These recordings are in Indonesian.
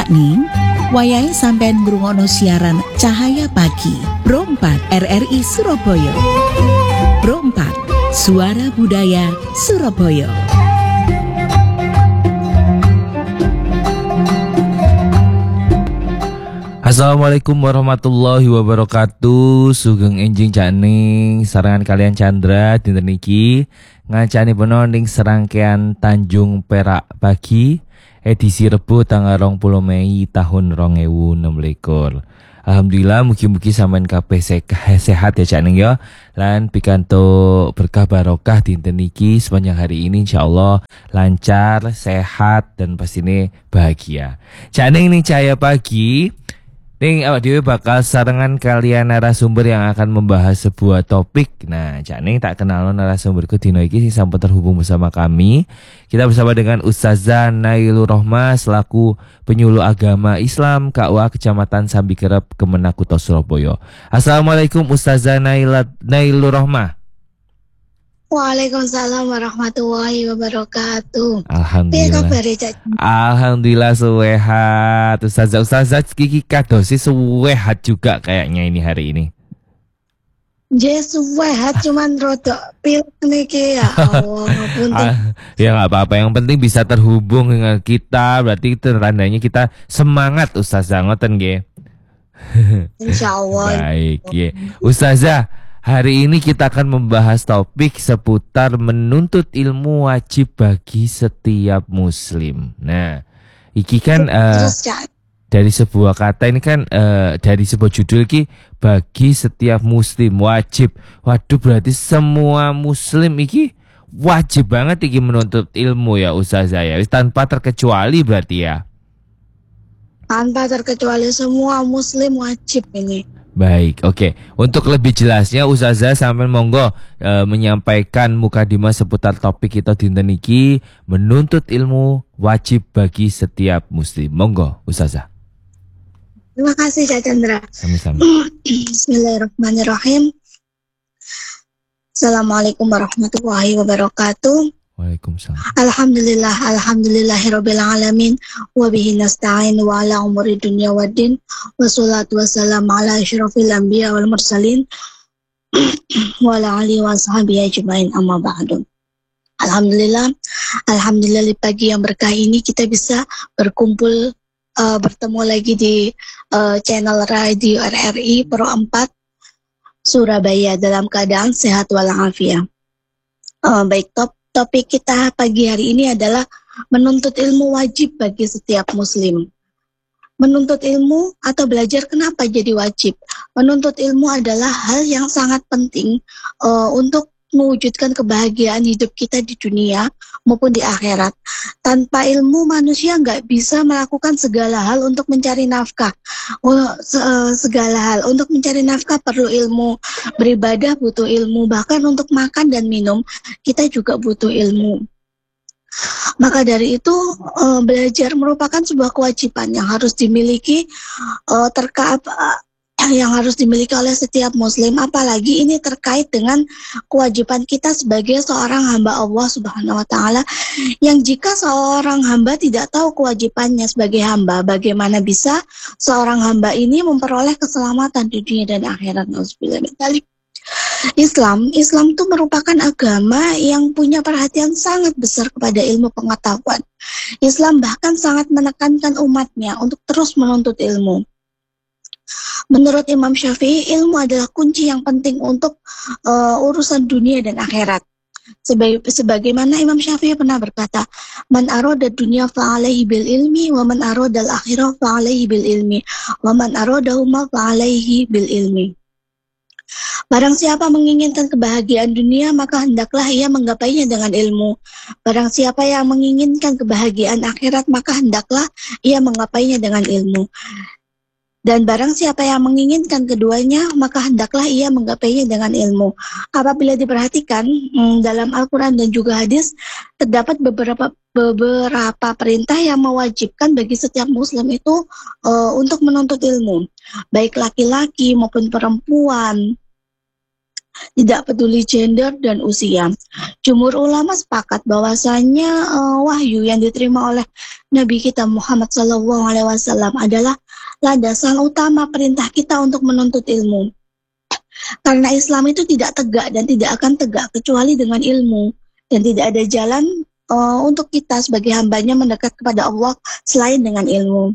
Cak Ning, wayahe sampean ngrungokno siaran Cahaya Pagi, Pro 4 RRI Surabaya. Pro 4, Suara Budaya Surabaya. Assalamualaikum warahmatullahi wabarakatuh. Sugeng enjing Cak Ning, sarangan kalian Chandra dinten iki ngancani penonding serangkaian Tanjung Perak Pagi edisi Rebo tanggal 20 Mei tahun 2026. Alhamdulillah mugi-mugi sampean kabeh sehat ya Cak Ning ya. Lan pikantuk berkah barokah dinten iki sepanjang hari ini insyaallah lancar, sehat dan pastinya bahagia. Cak Ning ning Cahaya Pagi Ning awak dhewe bakal sarengan kalian narasumber yang akan membahas sebuah topik. Nah, Cak Ning tak kenal narasumberku dino iki sing sampun terhubung bersama kami. Kita bersama dengan Ustazah Nailur Rohmah selaku penyuluh agama Islam KUA Kecamatan Sambikerep Kemenak Kutha Surabaya. Assalamualaikum Ustazah Nailur Rohmah. Waalaikumsalam warahmatullahi wabarakatuh. Alhamdulillah. Alhamdulillah sehat. Ustazah Kiki kadosi sehat juga kayaknya ini hari ini. Sehat cuman rodok pilek niki ya Allah. Ya nggak apa-apa, yang penting bisa terhubung dengan kita, berarti itu tandanya kita semangat Ustazah, ngoten nggih. Insyaallah. Baik ya. Ustazah, hari ini kita akan membahas topik seputar menuntut ilmu wajib bagi setiap muslim. Nah, iki kan dari sebuah kata ini kan dari sebuah judul iki bagi setiap muslim wajib. Waduh, berarti semua muslim iki wajib banget iki menuntut ilmu ya Ustazah ya. Tanpa terkecuali berarti ya. Tanpa terkecuali semua muslim wajib ini. Baik, oke. Untuk lebih jelasnya Ustazah sampean monggo menyampaikan mukadimah seputar topik kita dinten iki menuntut ilmu wajib bagi setiap muslim. Monggo Ustazah. Terima kasih Cak Chandra. Sama-sama. Bismillahirrahmanirrahim. Assalamualaikum warahmatullahi wabarakatuh. Waalaikumsalam. Alhamdulillahirabbil alamin wa bihi nasta'in wa ala umuri dunya waddin wassalatu wassalamu ala asyrafil anbiya wal mursalin wa ala alihi wa sahbihi ajmain amma ba'du. Alhamdulillah di pagi yang berkah ini kita bisa berkumpul bertemu lagi di channel radio RRI Pro 4 Surabaya dalam keadaan sehat walafiat. Baik, topik kita pagi hari ini adalah menuntut ilmu wajib bagi setiap muslim. Menuntut ilmu atau belajar kenapa jadi wajib? Menuntut ilmu adalah hal yang sangat penting untuk mewujudkan kebahagiaan hidup kita di dunia maupun di akhirat. Tanpa ilmu manusia nggak bisa melakukan segala hal untuk mencari nafkah. Segala hal untuk mencari nafkah perlu ilmu. Beribadah butuh ilmu. Bahkan untuk makan dan minum kita juga butuh ilmu. Maka dari itu belajar merupakan sebuah kewajiban yang harus dimiliki yang harus dimiliki oleh setiap muslim, apalagi ini terkait dengan kewajiban kita sebagai seorang hamba Allah Subhanahu wa taala, yang jika seorang hamba tidak tahu kewajibannya sebagai hamba, bagaimana bisa seorang hamba ini memperoleh keselamatan di dunia dan akhirat. Islam itu merupakan agama yang punya perhatian sangat besar kepada ilmu pengetahuan. Islam bahkan sangat menekankan umatnya untuk terus menuntut ilmu. Menurut Imam Syafi'i, ilmu adalah kunci yang penting untuk urusan dunia dan akhirat. Sebagaimana Imam Syafi'i pernah berkata, "Man arada dunya fa'alaihi bil ilmi, wa man arada al-akhirah fa'alaihi bil ilmi, wa man aradahuma fa'alaihi bil ilmi." Barang siapa menginginkan kebahagiaan dunia, maka hendaklah ia menggapainya dengan ilmu. Barang siapa yang menginginkan kebahagiaan akhirat, maka hendaklah ia menggapainya dengan ilmu. Dan barang siapa yang menginginkan keduanya, maka hendaklah ia menggapainya dengan ilmu. Apabila diperhatikan dalam Al-Quran dan juga hadis, terdapat beberapa perintah yang mewajibkan bagi setiap muslim itu untuk menuntut ilmu. Baik laki-laki maupun perempuan. tidak peduli gender dan usia. Jumhur ulama sepakat bahwasanya wahyu yang diterima oleh Nabi kita Muhammad SAW adalah landasan utama perintah kita untuk menuntut ilmu. Karena Islam itu tidak tegak dan tidak akan tegak kecuali dengan ilmu, dan tidak ada jalan untuk kita sebagai hambanya mendekat kepada Allah selain dengan ilmu.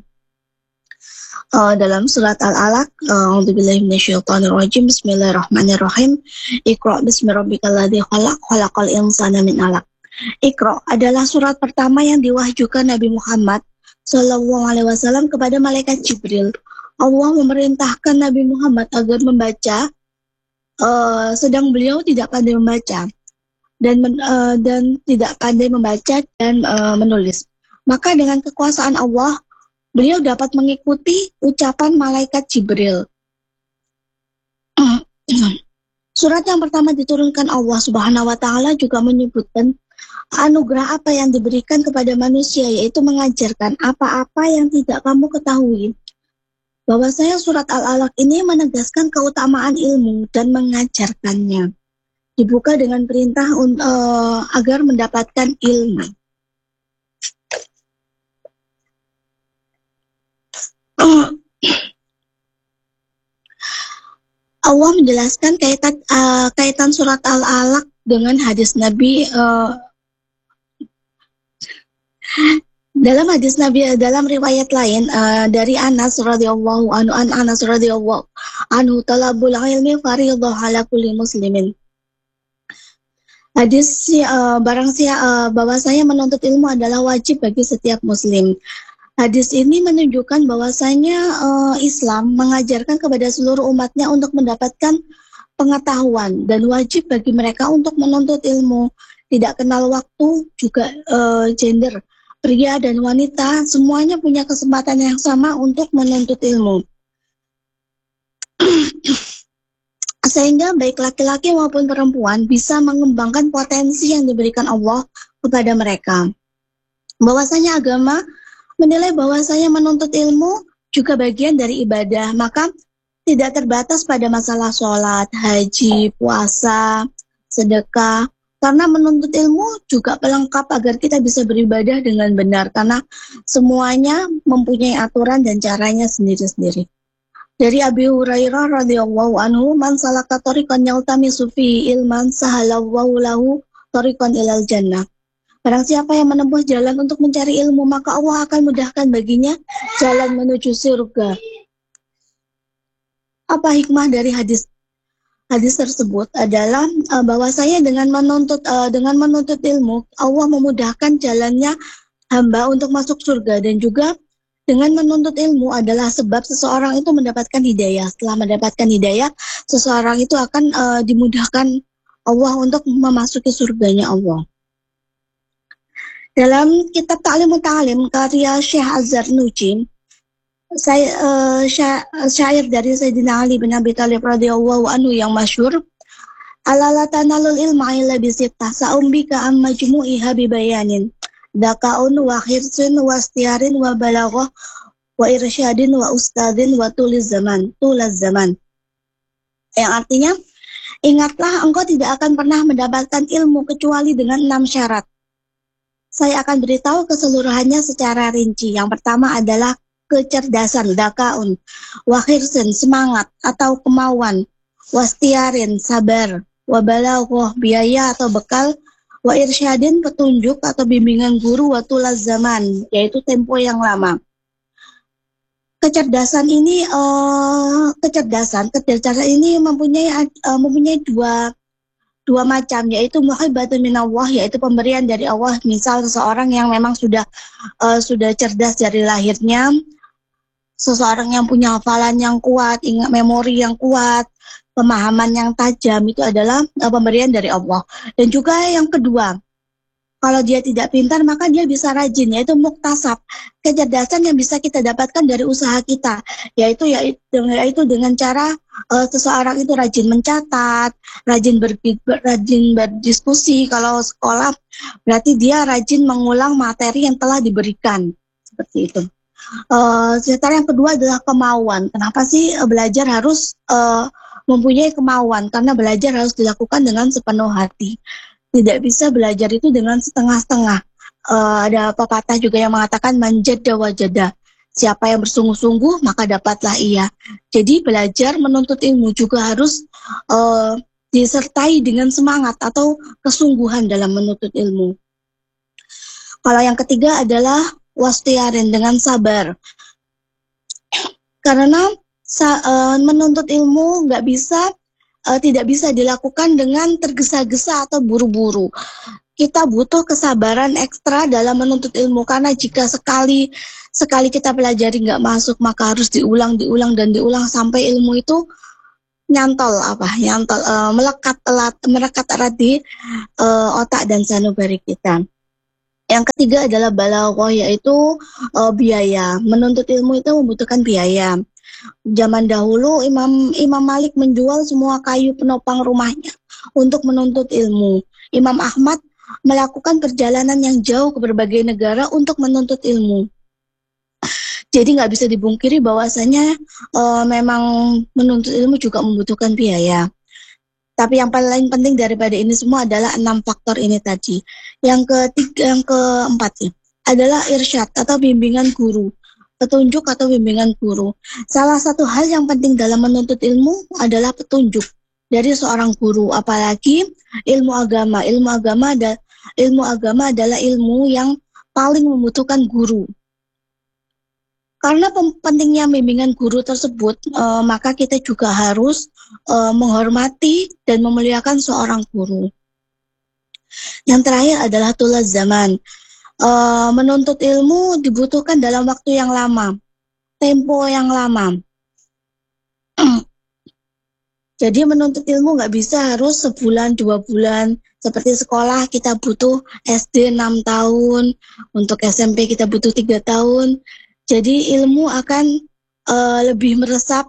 Dalam surat Al-Alaq, a'udzubillahi minasyaitonirrajim, bismillahirrahmanirrahim, Iqra bismi rabbikal ladzi khalaq, khalaqal insana min 'alaq. Iqra adalah surat pertama yang diwahyukan Nabi Muhammad SAW kepada malaikat Jibril. Allah memerintahkan Nabi Muhammad agar membaca, sedang beliau tidak pandai membaca dan tidak pandai membaca dan menulis. Maka dengan kekuasaan Allah, beliau dapat mengikuti ucapan malaikat Jibril. Surat yang pertama diturunkan Allah Subhanahu wa taala juga menyebutkan anugerah apa yang diberikan kepada manusia, yaitu mengajarkan apa-apa yang tidak kamu ketahui. Bahwasanya surat Al-Alaq ini menegaskan keutamaan ilmu dan mengajarkannya. Dibuka dengan perintah agar mendapatkan ilmu. Allah menjelaskan kaitan surat Al-Alaq dengan hadis Nabi. Dalam hadis Nabi, dalam riwayat lain dari Anas radhiyallahu anhu, talabul ilmi fardhun 'ala kulli muslimin. Hadis bahwasanya menuntut ilmu adalah wajib bagi setiap muslim. Hadis ini menunjukkan bahwasanya Islam mengajarkan kepada seluruh umatnya untuk mendapatkan pengetahuan dan wajib bagi mereka untuk menuntut ilmu. Tidak kenal waktu, juga gender. Pria dan wanita semuanya punya kesempatan yang sama untuk menuntut ilmu. Sehingga baik laki-laki maupun perempuan bisa mengembangkan potensi yang diberikan Allah kepada mereka. Bahwasanya agama menilai bahwasanya menuntut ilmu juga bagian dari ibadah, maka tidak terbatas pada masalah sholat, haji, puasa, sedekah. Karena menuntut ilmu juga pelengkap agar kita bisa beribadah dengan benar, karena semuanya mempunyai aturan dan caranya sendiri-sendiri. Dari Abi Hurairah radhiyallahu anhu, man salaka tariqan yaltamisu fihi ilman sahalallahu lahu tariqan ilal jannah. Barang siapa yang menempuh jalan untuk mencari ilmu, maka Allah akan mudahkan baginya jalan menuju surga. Apa hikmah dari hadis tersebut adalah bahwasanya dengan menuntut ilmu, Allah memudahkan jalannya hamba untuk masuk surga, dan juga dengan menuntut ilmu adalah sebab seseorang itu mendapatkan hidayah. Setelah mendapatkan hidayah, seseorang itu akan dimudahkan Allah untuk memasuki surganya Allah. Dalam kitab Ta'limut Ta'lim karya Syekh Az-Zarnuji, syair dari Sayyidina Ali bin Abi Thalib radhiyallahu anhu yang masyhur, ala la tanalul ilma illa bisittah sa'umbika am majmu'iha bibayanin dakaun wa khirsun wa istiarin wa balaghah wa irsyadin wa ustadin wa tulaz zaman, yang artinya, ingatlah engkau tidak akan pernah mendapatkan ilmu kecuali dengan 6 syarat. Saya akan beritahu keseluruhannya secara rinci. Yang pertama adalah kecerdasan, dakaun, wakhirsin, semangat atau kemauan, wastiarin, sabar, wabalaghah, biaya atau bekal, wa irsyadin, petunjuk atau bimbingan guru, wa tulaz zaman, yaitu tempo yang lama. Kecerdasan ini mempunyai dua macam, yaitu muhibbatun minallah, yaitu pemberian dari Allah. Misal seseorang yang memang sudah cerdas dari lahirnya, seseorang yang punya hafalan yang kuat, ingat memori yang kuat, pemahaman yang tajam, itu adalah pemberian dari Allah. Dan juga yang kedua, kalau dia tidak pintar, maka dia bisa rajin, yaitu muktasab, kecerdasan yang bisa kita dapatkan dari usaha kita, yaitu dengan cara seseorang itu rajin mencatat, rajin berdiskusi. Kalau sekolah, berarti dia rajin mengulang materi yang telah diberikan, seperti itu. Sementara yang kedua adalah kemauan. Kenapa sih belajar harus mempunyai kemauan, karena belajar harus dilakukan dengan sepenuh hati. Tidak bisa belajar itu dengan setengah-setengah. Ada pepatah juga yang mengatakan manjada wajada. Siapa yang bersungguh-sungguh maka dapatlah ia. Jadi belajar menuntut ilmu juga harus disertai dengan semangat atau kesungguhan dalam menuntut ilmu. Kalau yang ketiga adalah wastiarin, dengan sabar. Karena menuntut ilmu tidak bisa dilakukan dengan tergesa-gesa atau buru-buru. Kita butuh kesabaran ekstra dalam menuntut ilmu, karena jika sekali kita pelajari nggak masuk, maka harus diulang sampai ilmu itu melekat erat di otak dan sanubari kita. Yang ketiga adalah balaghah, yaitu biaya. Menuntut ilmu itu membutuhkan biaya. Zaman dahulu Imam Malik menjual semua kayu penopang rumahnya untuk menuntut ilmu. Imam Ahmad melakukan perjalanan yang jauh ke berbagai negara untuk menuntut ilmu. Jadi nggak bisa dibungkiri bahwasanya memang menuntut ilmu juga membutuhkan biaya. Tapi yang paling penting daripada ini semua adalah 6 faktor ini tadi. Yang keempat adalah irsyad atau bimbingan guru, petunjuk atau bimbingan guru. Salah satu hal yang penting dalam menuntut ilmu adalah petunjuk dari seorang guru, apalagi ilmu agama. Ilmu agama adalah ilmu yang paling membutuhkan guru. Karena pentingnya bimbingan guru tersebut, maka kita juga harus menghormati dan memuliakan seorang guru. Yang terakhir adalah tulaz zaman. Menuntut ilmu dibutuhkan dalam waktu yang lama, tempo yang lama. Jadi menuntut ilmu nggak bisa harus sebulan, 2 bulan. Seperti sekolah kita butuh SD 6 tahun, untuk SMP kita butuh 3 tahun. Jadi ilmu akan lebih meresap.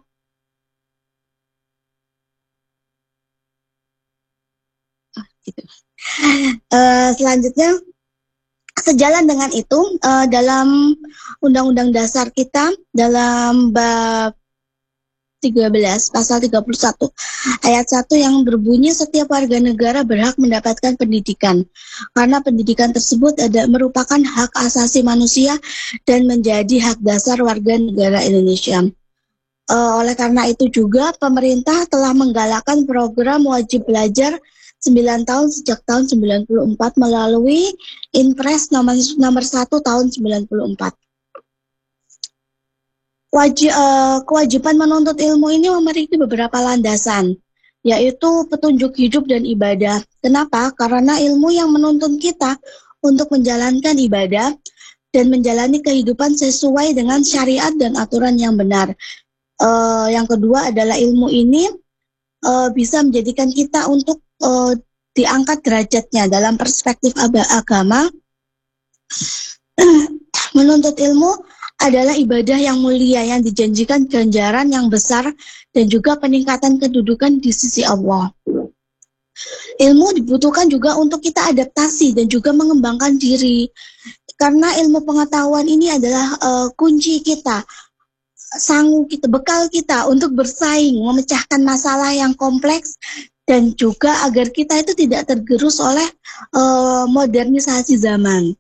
Selanjutnya, sejalan dengan itu, dalam Undang-Undang Dasar kita, dalam bab 13, pasal 31, ayat 1 yang berbunyi setiap warga negara berhak mendapatkan pendidikan. Karena pendidikan tersebut merupakan hak asasi manusia dan menjadi hak dasar warga negara Indonesia. Oleh karena itu juga pemerintah telah menggalakkan program wajib belajar 9 tahun sejak tahun 94 melalui Inpres nomor 1 tahun 94. Kewajiban menuntut ilmu ini memiliki beberapa landasan, yaitu petunjuk hidup dan ibadah. Kenapa? Karena ilmu yang menuntun kita untuk menjalankan ibadah dan menjalani kehidupan sesuai dengan syariat dan aturan yang benar. Yang kedua adalah ilmu ini bisa menjadikan kita untuk diangkat derajatnya dalam perspektif agama. Menuntut ilmu adalah ibadah yang mulia yang dijanjikan ganjaran yang besar dan juga peningkatan kedudukan di sisi Allah. Ilmu dibutuhkan juga untuk kita adaptasi dan juga mengembangkan diri. Karena ilmu pengetahuan ini adalah kunci kita, bekal kita untuk bersaing, memecahkan masalah yang kompleks, dan juga agar kita itu tidak tergerus oleh modernisasi zaman.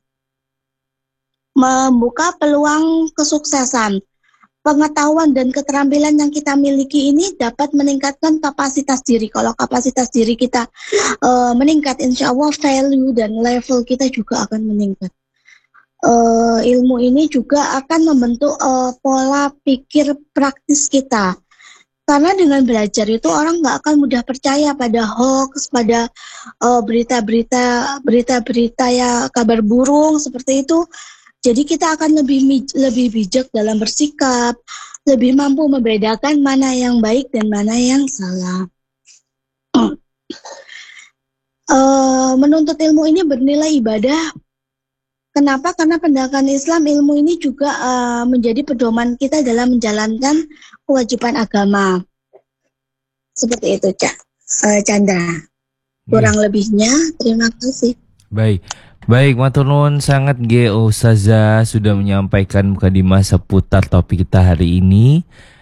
Membuka peluang kesuksesan. Pengetahuan dan keterampilan yang kita miliki ini dapat meningkatkan kapasitas diri. Kalau kapasitas diri kita meningkat, insya Allah value dan level kita juga akan meningkat. Ilmu ini juga akan membentuk pola pikir praktis kita. Karena dengan belajar itu orang nggak akan mudah percaya pada hoax, pada berita-berita ya kabar burung seperti itu. Jadi kita akan lebih bijak dalam bersikap, lebih mampu membedakan mana yang baik dan mana yang salah. Menuntut ilmu ini bernilai ibadah. Kenapa? Karena pendidikan Islam, ilmu ini juga menjadi pedoman kita dalam menjalankan kewajiban agama. Seperti itu, Chandra. Kurang lebihnya, terima kasih. Baik, matur nuwun sangat Ustazah sudah menyampaikan mukadimah seputar topik kita hari ini,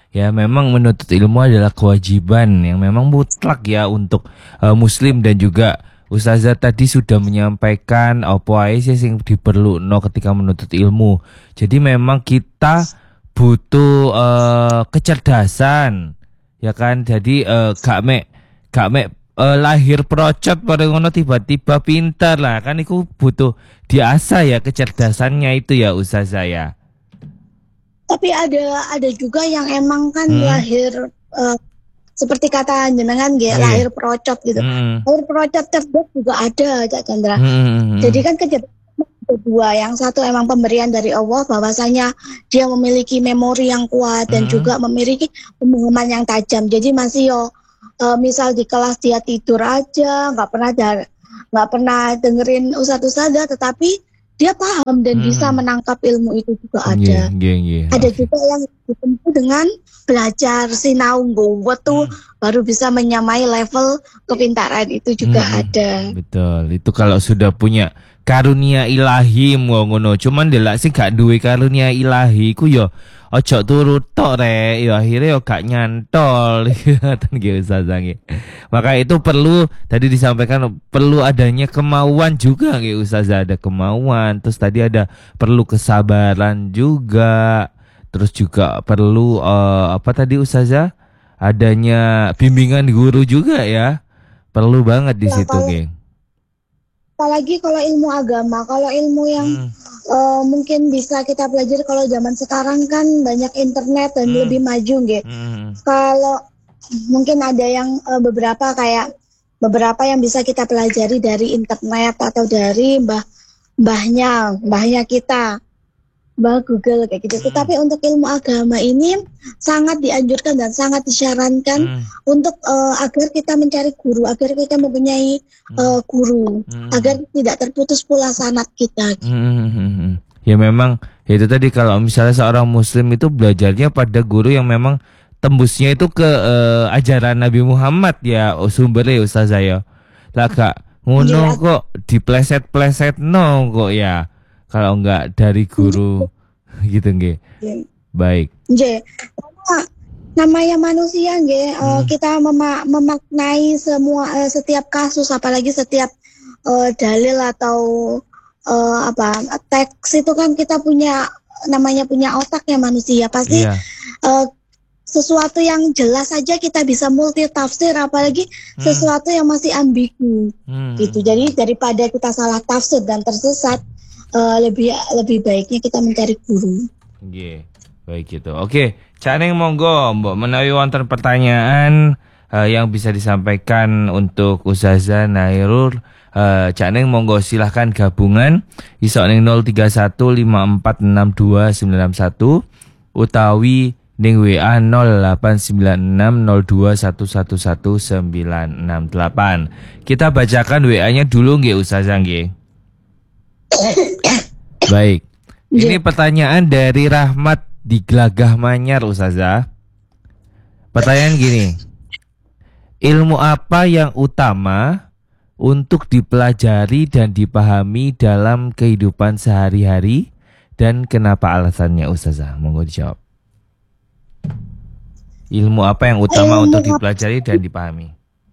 Ya memang menuntut ilmu adalah kewajiban yang memang mutlak ya untuk muslim, dan juga Ustazah tadi sudah menyampaikan apa ae sih sing diperluno ketika menuntut ilmu. Jadi memang kita butuh kecerdasan, ya kan? Jadi gak mek lahir procot pada ngono tiba-tiba pintar lah, kan itu butuh diasah ya kecerdasannya itu ya Ustazah ya. Tapi ada juga yang emang kan Hmm. lahir seperti kata jenengan Oke. lahir procot gitu. Hmm. Lahir procot cerdas juga ada, Cak Chandra. Hmm. Jadi kan kecerdasan kedua, yang satu emang pemberian dari Allah, bahwasanya dia memiliki memori yang kuat dan juga memiliki pemahaman yang tajam. Jadi masih misal di kelas dia tidur aja, nggak pernah dengerin ustadz-ustadzah, tetapi dia paham dan bisa menangkap ilmu itu juga ada. Ada juga yang ditempuh dengan belajar sinau nggowo tuh baru bisa menyamai level kepintaran itu juga ada. Betul. Itu kalau sudah punya karunia ilahi ngono. Cuman delak sih gak duwe karunia ilahi ku yo ojo turu tok rek, yo akhirnya yo gak nyantol. Ngoten nggih Ustazah nggih. Maka itu perlu tadi disampaikan perlu adanya kemauan juga nggih Ustazah, ada kemauan. Terus tadi ada perlu kesabaran juga. Terus juga perlu apa tadi Ustazah? Adanya bimbingan guru juga ya. Perlu banget di situ, geng. Apalagi kalau ilmu agama, kalau ilmu yang mungkin bisa kita pelajari kalau zaman sekarang kan banyak internet dan lebih maju, geng. Kalau mungkin ada yang beberapa yang bisa kita pelajari dari internet atau dari mbahnya kita. Mbah Google kayak gitu. Tetapi untuk ilmu agama ini sangat dianjurkan dan sangat disyaratkan untuk agar kita mencari guru, agar kita mempunyai guru, agar tidak terputus pula sanad kita. Ya memang itu tadi kalau misalnya seorang muslim itu belajarnya pada guru yang memang tembusnya itu ke ajaran Nabi Muhammad ya, sumbernya Ustazah ya. Lah gak ngono kok dipleset-pleset no kok ya. Kalau enggak dari guru gitu nggih. Baik. Nggih. Namanya manusia nggih, kita memaknai setiap kasus, apalagi setiap dalil atau teks itu kan kita punya otak ya manusia. Pasti sesuatu yang jelas saja kita bisa multi tafsir, apalagi sesuatu yang masih ambigu gitu. Jadi daripada kita salah tafsir dan tersesat, lebih baiknya kita mencari guru. Nggih. Baik gitu. Oke, Cak Neng monggo mbok menawi wonten pertanyaan yang bisa disampaikan untuk Ustazah Nairul, Cak Neng monggo silahkan gabungan iso ning 0315462961 utawi ning WA 089602111968. Kita bacakan WA-nya dulu nggih Ustazah nggih. Baik. Ini pertanyaan dari Rahmat di Gelagah Manyar Ustazah. Pertanyaan gini. Ilmu apa yang utama untuk dipelajari dan dipahami dalam kehidupan sehari-hari dan kenapa alasannya Ustazah? Monggo dijawab. Ilmu apa yang utama untuk dipelajari dan dipahami?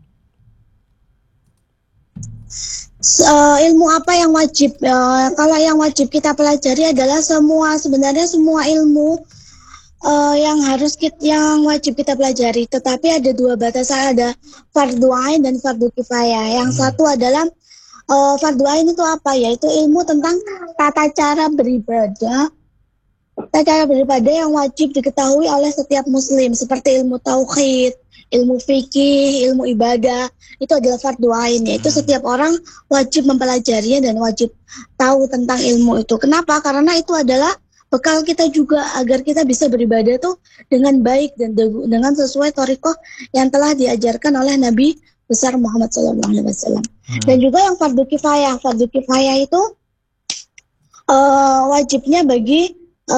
Ilmu apa yang wajib? Kalau yang wajib kita pelajari adalah sebenarnya semua ilmu yang wajib kita pelajari. Tetapi ada dua batasan, ada fardu ain dan fardu kifayah. Yang satu adalah fardu ain itu apa ya? Itu ilmu tentang tata cara beribadah yang wajib diketahui oleh setiap muslim, seperti ilmu tauhid, ilmu fikih, ilmu ibadah. Itu adalah fardu ain, yaitu setiap orang wajib mempelajarinya dan wajib tahu tentang ilmu itu. Kenapa? Karena itu adalah bekal kita juga agar kita bisa beribadah tuh dengan baik dan dengan sesuai thariqah yang telah diajarkan oleh Nabi besar Muhammad SAW. Dan juga yang fardu kifayah. Fardu kifayah itu wajibnya bagi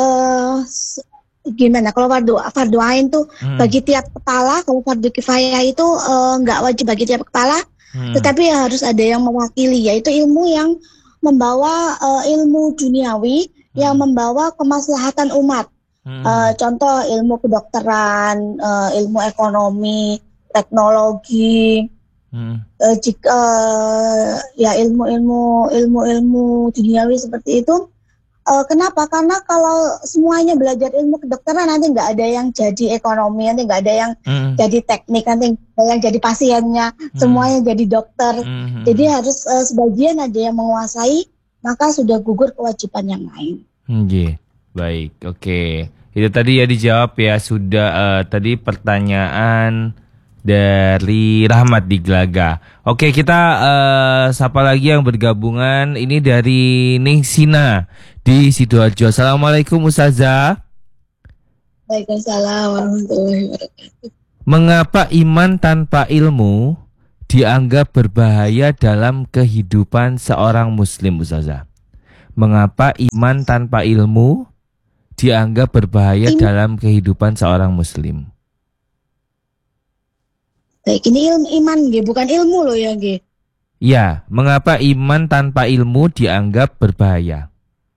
gimana? Kalau fardu ain tuh bagi tiap kepala. Kalau fardu kifayah itu nggak wajib bagi tiap kepala, tetapi harus ada yang mewakili, yaitu ilmu yang membawa ilmu duniawi yang membawa kemaslahatan umat. Contoh ilmu kedokteran, ilmu ekonomi, teknologi, jika ya ilmu duniawi seperti itu. Kenapa? Karena kalau semuanya belajar ilmu kedokteran nanti nggak ada yang jadi ekonomi, nanti nggak ada yang jadi teknik, nanti nggak ada yang jadi pasiennya, semuanya jadi dokter. Jadi harus sebagian aja yang menguasai, maka sudah gugur kewajiban yang lain. Baik, oke. Itu tadi ya dijawab ya sudah tadi pertanyaan dari Rahmat di Glaga. Oke, kita sapa lagi yang bergabungan ini dari Ningsina di Sidoarjo. Assalamualaikum Ustazah. Waalaikumsalam warahmatullahi wabarakatuh. Mengapa iman tanpa ilmu dianggap berbahaya dalam kehidupan seorang muslim, Ustazah? Mengapa iman tanpa ilmu dianggap berbahaya dalam kehidupan seorang muslim? Baik, ini iman, bukan ilmu loh ya, G. Ya, mengapa iman tanpa ilmu dianggap berbahaya?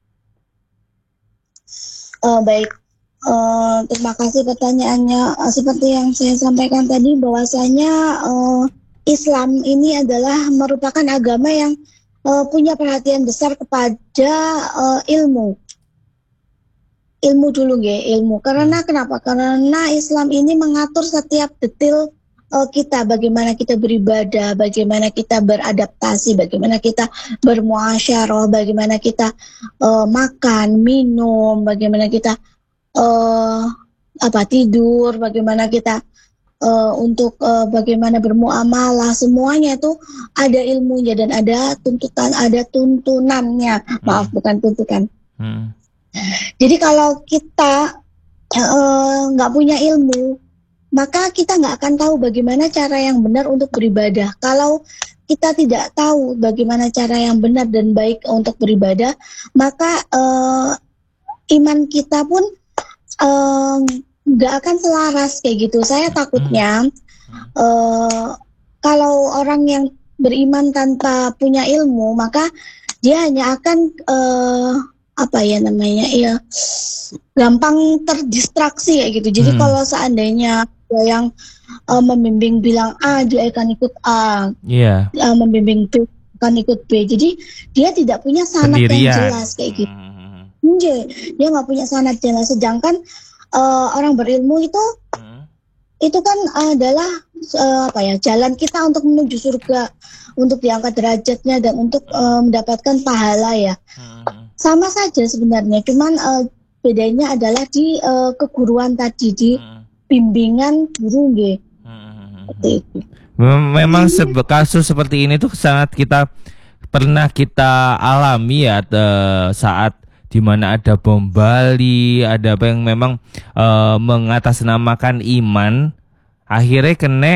Baik, terima kasih pertanyaannya. Seperti yang saya sampaikan tadi, bahwasanya Islam ini adalah merupakan agama yang punya perhatian besar kepada ilmu. Ilmu dulu, ilmu. Karena kenapa? Karena Islam ini mengatur setiap detail kita, bagaimana kita beribadah, bagaimana kita beradaptasi, bagaimana kita bermuasyarah, bagaimana kita makan, minum, bagaimana kita tidur, bagaimana kita untuk bagaimana bermuamalah, semuanya itu ada ilmunya dan ada tuntunannya. Maaf, bukan tuntutan. Jadi kalau kita nggak punya ilmu, maka kita nggak akan tahu bagaimana cara yang benar untuk beribadah. Kalau kita tidak tahu bagaimana cara yang benar dan baik untuk beribadah, maka iman kita pun nggak akan selaras kayak gitu. Saya takutnya kalau orang yang beriman tanpa punya ilmu, maka dia hanya akan gampang terdistraksi kayak gitu. Jadi kalau seandainya yang membimbing bilang A, dia akan ikut A. Membimbing B akan ikut B. Jadi dia tidak punya sanad yang jelas kayak gitu. Dia nggak punya sanad jelas. Sedangkan orang berilmu itu kan adalah jalan kita untuk menuju surga, untuk diangkat derajatnya dan untuk mendapatkan pahala ya. Sama saja sebenarnya, cuman bedanya adalah di keguruan tadi, di bimbingan guru Memang kasus seperti ini tuh sangat pernah kita alami ya, saat dimana ada bom Bali, ada apa yang memang mengatasnamakan iman, akhirnya kena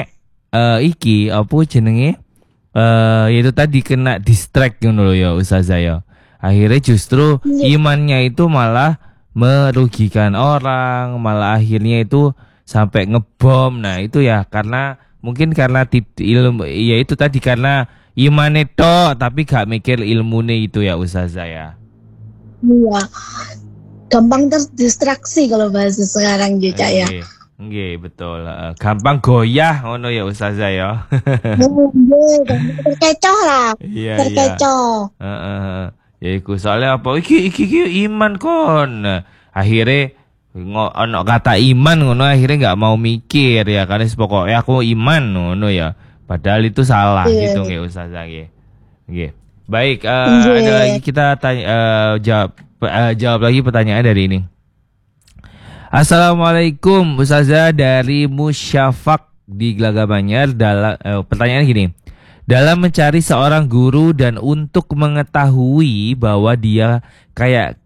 yaitu tadi kena distract gitu ya Ustazah ya. Akhirnya justru imannya itu malah merugikan orang, malah akhirnya itu sampai ngebom. Nah itu ya mungkin karena ilmu, ya itu tadi karena iman itu tapi gak mikir ilmunya itu ya Ustazah ya. Iya, gampang terdistraksi kalau bahasa sekarang juga ya. Nggih, betul. Gampang goyah ngono ya Ustazah ya. Terkecoh lah. Terkecoh. Ya iku soalnya apa iki iman kon. Akhirnya ono kata iman ngono, akhirnya nggak mau mikir ya, karena pokoknya aku iman ngono ya. Padahal itu salah gitu nggih Ustazah nggih. Nggih. Baik, ada lagi kita tanya, jawab lagi pertanyaan dari ini. Assalamualaikum Ustazah dari Musyafak di Glaga Banjar. Pertanyaan gini. Dalam mencari seorang guru dan untuk mengetahui bahwa dia kayak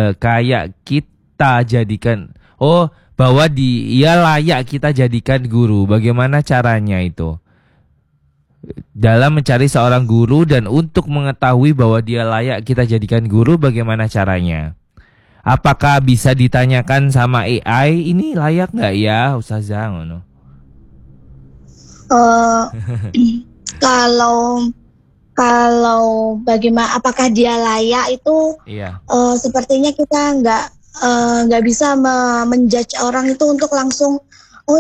kita jadikan, bahwa dia layak kita jadikan guru, bagaimana caranya itu? Dalam mencari seorang guru dan untuk mengetahui bahwa dia layak kita jadikan guru, bagaimana caranya? Apakah bisa ditanyakan sama AI, ini layak nggak ya Ustazah ngono? Kalau bagaimana apakah dia layak itu sepertinya kita nggak bisa menjudge orang itu untuk langsung oh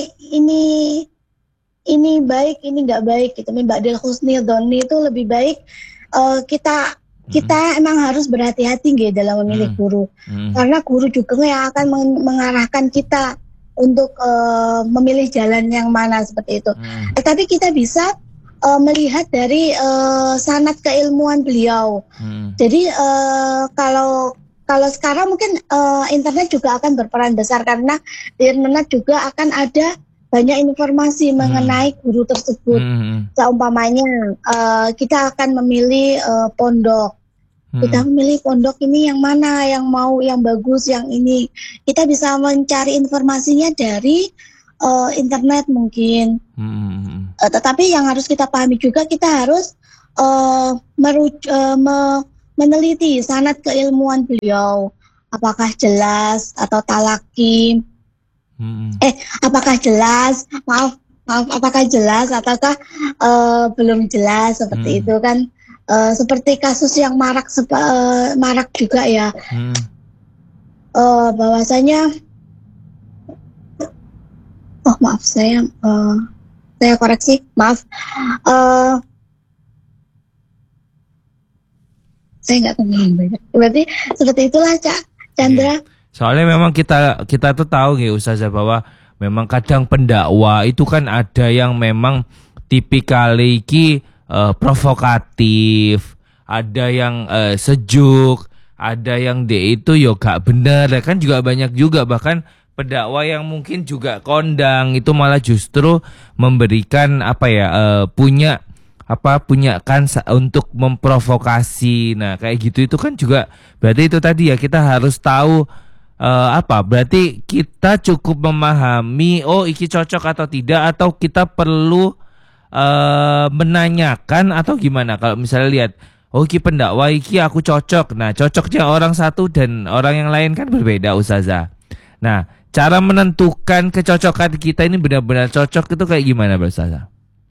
ini baik ini nggak baik gitu. Mbak Husni Doni itu lebih baik kita emang harus berhati-hati gitu dalam memilih guru, karena guru juga yang akan mengarahkan kita untuk memilih jalan yang mana seperti itu. Tetapi kita bisa melihat dari sanad keilmuan beliau. Jadi kalau sekarang mungkin internet juga akan berperan besar, karena di internet juga akan ada banyak informasi mengenai guru tersebut. Seumpamanya kita akan memilih pondok. Kita memilih pondok ini yang mana, yang bagus, yang ini. Kita bisa mencari informasinya dari internet mungkin. Tetapi yang harus kita pahami juga, kita harus meneliti sanad keilmuan beliau. Apakah jelas atau talaki? Apakah jelas? Apakah jelas ataukah belum jelas seperti itu kan? Seperti kasus yang marak juga ya, bahwasanya maaf saya koreksi, maaf, saya nggak tahu banyak. Berarti seperti itulah Cak Chandra. Soalnya memang kita tuh tahu ya Ustazah, bahwa memang kadang pendakwa itu kan ada yang memang tipikal iki provokatif, ada yang sejuk, ada yang dia itu yo gak bener, kan juga banyak juga, bahkan pendakwa yang mungkin juga kondang itu malah justru memberikan punya kans untuk memprovokasi. Nah kayak gitu itu kan juga berarti itu tadi ya, kita harus tahu berarti kita cukup memahami iki cocok atau tidak, atau kita perlu menanyakan atau gimana. Kalau misalnya lihat iki pendakwa iki aku cocok, nah cocoknya orang satu dan orang yang lain kan berbeda Ustazah. Nah cara menentukan kecocokan kita ini benar-benar cocok itu kayak gimana Ustazah?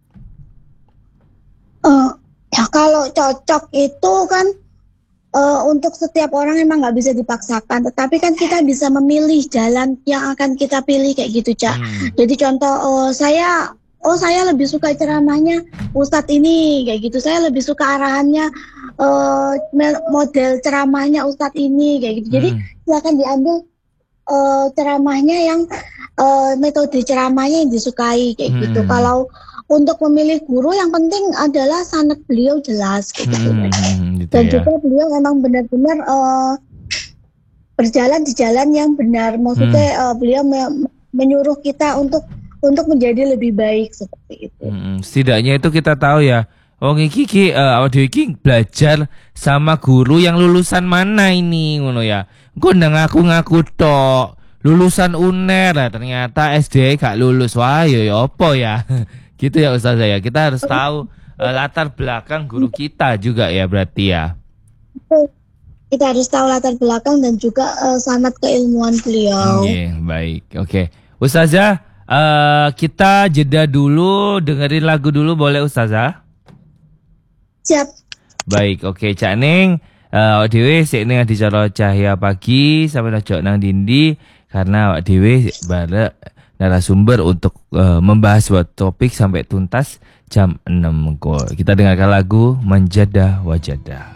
Ya kalau cocok itu kan untuk setiap orang emang nggak bisa dipaksakan, tetapi kan kita bisa memilih jalan yang akan kita pilih kayak gitu Cak. Jadi contoh saya lebih suka ceramahnya Ustadz ini kayak gitu, saya lebih suka arahannya model ceramahnya Ustadz ini kayak gitu. Jadi silakan diambil ceramahnya yang metode ceramahnya yang disukai kayak gitu. Kalau untuk memilih guru yang penting adalah sanad beliau jelas kayak gitu. Dan juga beliau memang benar-benar berjalan di jalan yang benar. Maksudnya beliau menyuruh kita untuk menjadi lebih baik seperti itu. Setidaknya itu kita tahu ya. Iki belajar sama guru yang lulusan mana ini ngono ya. Engko ndang ngaku tok lulusan UNER, ternyata SD gak lulus. Wah, ya apa ya? Gitu ya Ustazah ya. Kita harus tahu latar belakang guru kita juga ya berarti ya. Kita harus tahu latar belakang dan juga sanad keilmuan beliau. Baik. Oke. Ustazah, kita jeda dulu, dengerin lagu dulu boleh Ustazah? Siap. Baik, oke Cak Ning, dhewe sik ning adicara Cahaya Pagi sampe ojo nang dindi, karena awak dhewe bareng narasumber untuk membahas buat topik sampai tuntas jam 6 kok. Kita dengarkan lagu Manjada Wajada.